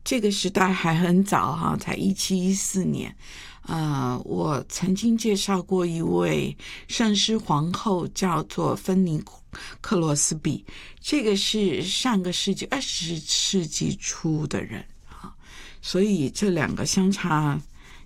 这个时代还很早哈，才1714年。我曾经介绍过一位圣诗皇后，叫做芬尼克罗斯比，这个是上个世纪20世纪初的人哈，所以这两个相差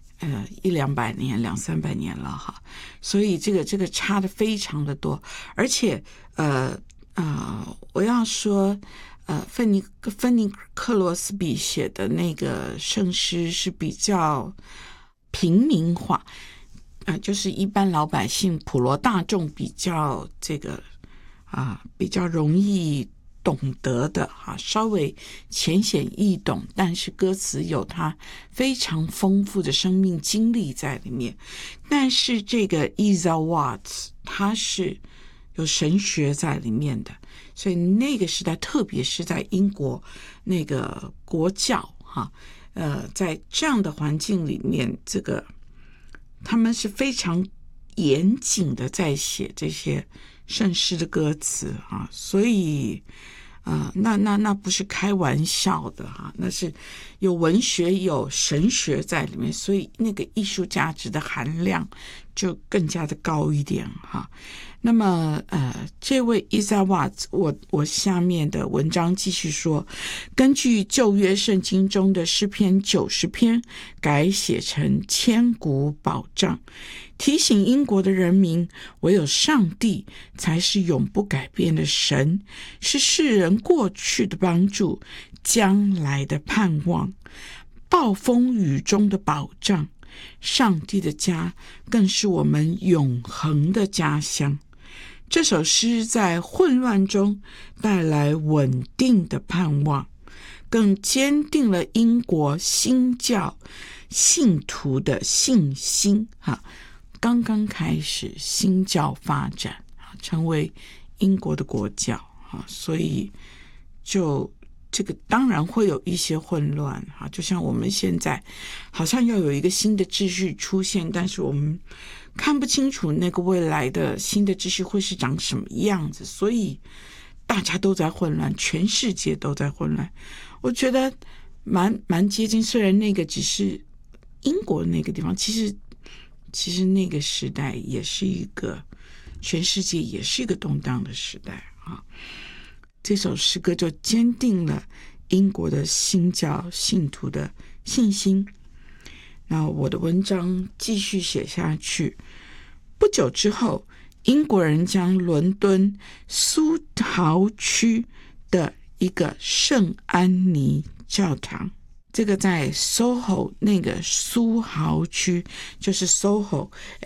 100-200年、200-300年了哈，所以这个差的非常的多，而且我要说。芬尼克罗斯比写的那个圣诗是比较平民化，就是一般老百姓普罗大众比较比较容易懂得的稍微浅显易懂，但是歌词有它非常丰富的生命经历在里面。但是这个 Isa Watts 它是有神学在里面的，所以那个时代，特别是在英国那个国教在这样的环境里面，他们是非常严谨的在写这些圣诗的歌词所以那不是开玩笑的那是有文学有神学在里面，所以那个艺术价值的含量就更加的高一点那么这位 Isa Watts 我下面的文章继续说，根据旧约圣经中的诗篇90篇改写成千古保障，提醒英国的人民，唯有上帝才是永不改变的神，是世人过去的帮助，将来的盼望，暴风雨中的保障，上帝的家更是我们永恒的家乡。这首诗在混乱中带来稳定的盼望，更坚定了英国新教信徒的信心刚刚开始新教发展成为英国的国教所以就这个当然会有一些混乱就像我们现在好像要有一个新的秩序出现，但是我们看不清楚那个未来的新的秩序会是长什么样子，所以大家都在混乱，全世界都在混乱。我觉得蛮接近，虽然那个只是英国那个地方，其实那个时代也是一个全世界也是一个动荡的时代这首诗歌就坚定了英国的新教信徒的信心。那我的文章继续写下去，不久之后，英国人将伦敦苏豪区的一个圣安妮教堂，这个在 SOHO 那个苏豪区，就是 SOHO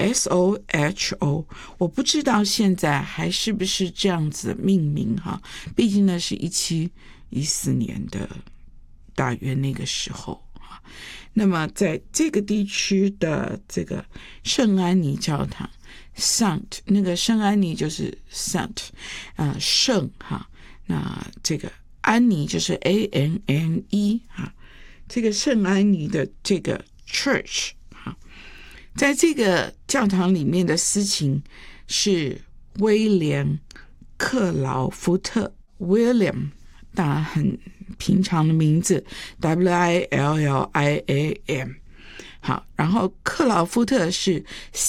SOHO， 我不知道现在还是不是这样子的命名毕竟那是1714年的大约那个时候那么在这个地区的这个圣安妮教堂 Saint， 那个圣安妮就是 Saint 圣那这个安妮就是 ANNE 这个圣安妮的这个 Church 在这个教堂里面的司琴是威廉克劳福特 William， 当然很平常的名字 WILLIAM。 好，然后克劳福特是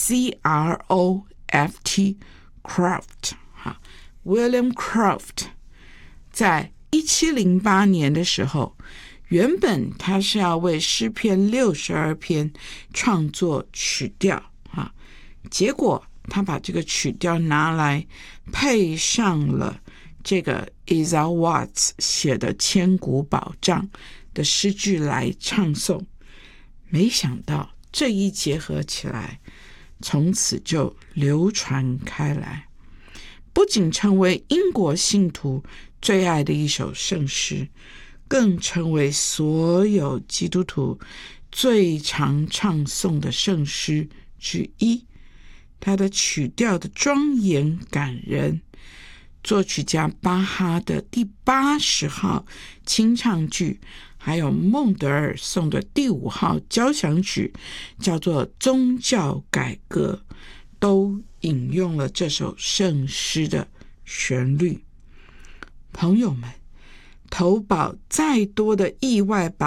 CROFT Croft William Croft。 在1708年的时候，原本他是要为诗篇62篇创作曲调结果他把这个曲调拿来配上了这个 Isa Watts 写的千古保障的诗句来唱诵，没想到这一结合起来，从此就流传开来，不仅成为英国信徒最爱的一首圣诗，更成为所有基督徒最常唱诵的圣诗之一。它的曲调的庄严感人，作曲家巴哈的第80号清唱剧，还有孟德尔颂的第5号交响曲，叫做宗教改革，都引用了这首圣诗的旋律。朋友们，投保再多的意外保